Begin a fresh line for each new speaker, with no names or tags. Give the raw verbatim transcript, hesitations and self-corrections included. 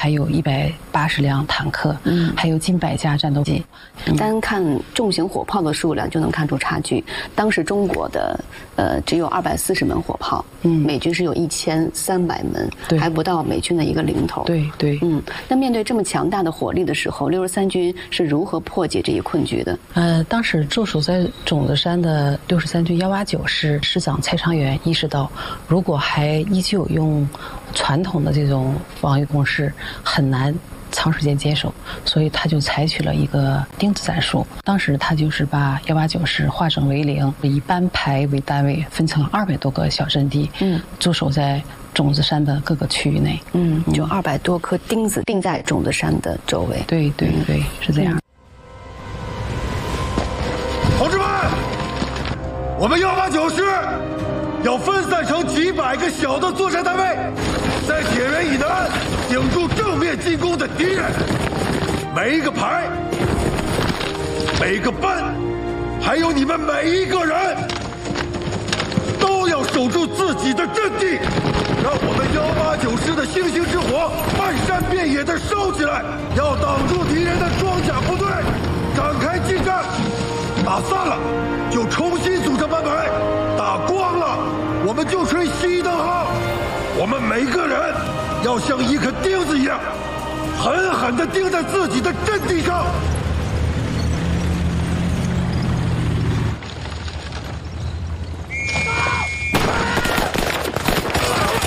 还有一百八十辆坦克，嗯，还有近百架战斗机。
嗯、单看重型火炮的数量就能看出差距。当时中国的呃只有二百四十门火炮，嗯，美军是有一千三百门，对，还不到美军的一个零头。
对对，
嗯，那面对这么强大的火力的时候，六十三军是如何破解这一困局的？
呃，当时驻守在种子山的六十三军幺八九师师长蔡昌元意识到，如果还依旧用传统的这种防御工事，很难长时间坚守，所以他就采取了一个钉子战术。当时他就是把幺八九师化整为零，以班排为单位，分成二百多个小阵地，嗯，驻守在种子山的各个区域内，
嗯，就二百多颗钉子钉在种子山的周围。
对对对，嗯、是这样。
同志们，我们幺八九师要分散成几百个小的作战单位，在铁原以南顶住正面进攻的敌人。每一个排、每个班，还有你们每一个人，都要守住自己的阵地，让我们幺八九师的星星之火漫山遍野地烧起来，要挡住敌人的装甲部队，展开进战。打散了就重新组成班排，打光了我们就吹熄灯号。我们每个人要像一颗钉子一样，狠狠地钉在自己的阵地上，